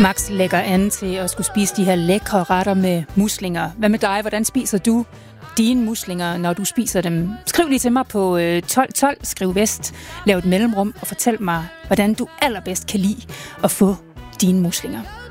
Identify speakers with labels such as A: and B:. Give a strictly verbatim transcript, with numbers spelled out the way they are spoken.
A: Max lægger an til at skulle spise de her lækre retter med muslinger. Hvad med dig? Hvordan spiser du dine muslinger, når du spiser dem? Skriv lige til mig på tolv tolv, skriv vest, lav et mellemrum og fortæl mig, hvordan du allerbedst kan lide at få dine muslinger.